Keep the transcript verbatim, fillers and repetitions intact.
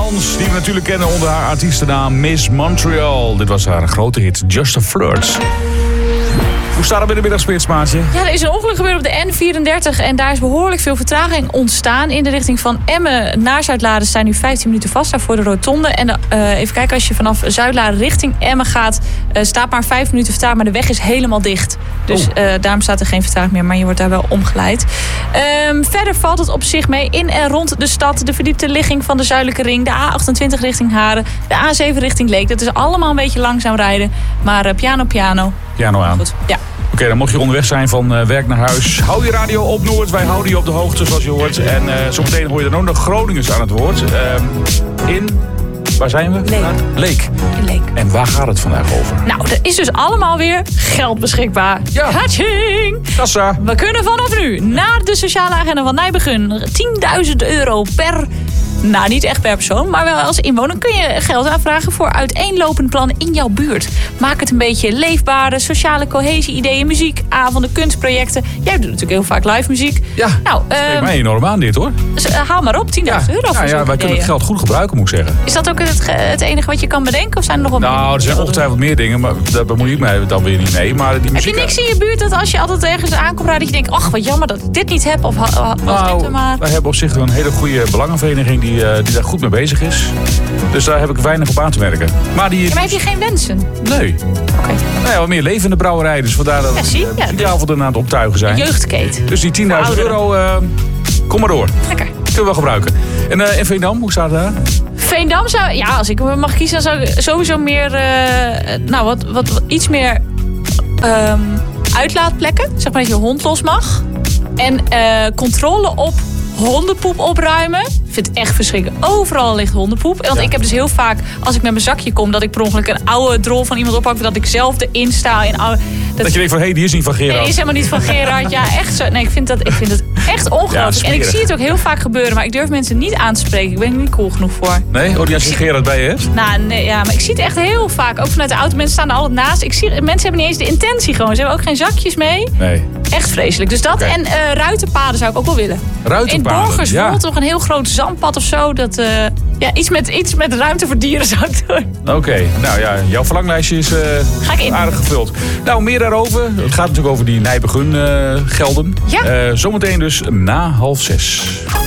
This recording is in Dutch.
Frans, die we natuurlijk kennen onder haar artiestennaam Miss Montreal. Dit was haar grote hit, Just a Flirt. Hoe staat het met de middagspits, maatje? Ja, er is een ongeluk gebeurd op de N vierendertig en daar is behoorlijk veel vertraging ontstaan. In de richting van Emmen naar Zuidlaren staan nu vijftien minuten vast daar voor de rotonde. En uh, even kijken, als je vanaf Zuidlaren richting Emmen gaat, uh, staat maar vijf minuten vertraging, maar de weg is helemaal dicht. Dus uh, daarom staat er geen vertraging meer, maar je wordt daar wel omgeleid. Um, verder valt het op zich mee in en rond de stad. De verdiepte ligging van de Zuidelijke Ring, de A achtentwintig richting Haren, de A zeven richting Leek. Dat is allemaal een beetje langzaam rijden, maar uh, piano piano. Piano aan. Goed, ja. Oké, okay, dan mocht je onderweg zijn van uh, werk naar huis. Hou je radio op Noord. Wij houden je op de hoogte, zoals je hoort. En uh, zometeen hoor je dan ook nog Groningers aan het woord. Uh, in... Waar zijn we? Leek. Leek. In Leek. En waar gaat het vandaag over? Nou, er is dus allemaal weer geld beschikbaar. Ja. Hatching! Kassa. We kunnen vanaf nu naar de sociale agenda van Nijbegun. tienduizend euro per... Nou, niet echt per persoon, maar wel als inwoner kun je geld aanvragen voor uiteenlopende plannen in jouw buurt. Maak het een beetje leefbare, sociale cohesie, ideeën, muziek, avonden, kunstprojecten. Jij doet natuurlijk heel vaak live muziek. Ja, nou, dat spreekt um, mij enorm aan dit, hoor. Dus, uh, haal maar op, tienduizend euro voor ja, ja, wij kunnen het geld goed gebruiken, moet ik zeggen. Is dat ook het, het enige wat je kan bedenken? Of zijn er nog wat meer? Nou, er zijn ongetwijfeld meer dingen, maar daar bemoei ik mij dan weer niet mee. Maar die muziek... Heb je niks in je buurt dat als je altijd ergens aankomt rijden, dat je denkt, ach, wat jammer dat ik dit niet heb? Of ha, ha, nou, er maar... wij hebben op zich een hele goede belangenvereniging die, uh, die daar goed mee bezig is. Dus daar heb ik weinig op aan te merken. Maar, die... ja, maar heb je geen wensen? Nee. Oké. Okay. Nou ja, wat meer leven in de brouwerij. Dus vandaar dat ja, zie, de ja, muziekavonden dus aan het optuigen zijn. Jeugdkeet. Dus die tienduizend euro, uh, kom maar door. Lekker. Kunnen we wel gebruiken. En uh, in Veendam, hoe staat het daar? Veendam zou, ja, als ik mag kiezen, dan zou ik sowieso meer, uh, nou, wat, wat, wat iets meer um, uitlaatplekken. Zeg maar dat je hond los mag. En uh, controle op hondenpoep opruimen. Ik vind het echt verschrikkelijk. Overal ligt hondenpoep. Want ja. ik heb dus heel vaak, als ik met mijn zakje kom, dat ik per ongeluk een oude drol van iemand oppak, dat ik zelf erin sta. In oude, dat, dat je denkt van, hé, hey, die is niet van Gerard. Nee, die is helemaal niet van Gerard. Ja, echt zo. Nee, ik vind, dat, ik vind het echt ongelooflijk. Ja, en ik zie het ook heel vaak gebeuren, maar ik durf mensen niet aan te spreken. Ik ben er niet cool genoeg voor. Nee? Oh, die als je Gerard bij je hebt? Nou, nee, ja, maar ik zie het echt heel vaak. Ook vanuit de auto. Mensen staan er altijd naast. Ik zie, mensen hebben niet eens de intentie gewoon. Ze hebben ook geen zakjes mee. Nee. Echt vreselijk. Dus dat okay. En uh, ruitenpaden zou ik ook wel willen. Ruitenpaden? In Borgers ja. toch een heel groot zandpad of zo. Dat, uh, ja, iets met, iets met ruimte voor dieren zou ik doen. Oké, okay. Nou ja, jouw verlanglijstje is uh, aardig gevuld. Nou, meer daarover. Het gaat natuurlijk over die Nijbegun uh, gelden. Ja. Uh, zometeen dus na half zes.